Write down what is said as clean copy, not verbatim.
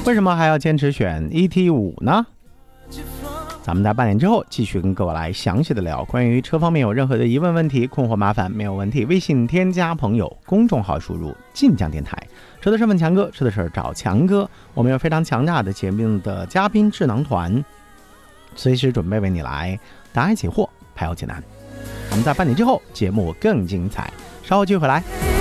为什么还要坚持选 ET5 呢？咱们在半点之后继续跟各位来详细的聊关于车方面有任何的疑问问题困惑麻烦没有问题，微信添加朋友，公众号输入晋江电台，车的身份强哥，车的事找强哥。我们有非常强大的节目的嘉宾智囊团，随时准备为你来答疑解惑，排忧解难。我们在半点之后节目更精彩，稍后继续回来。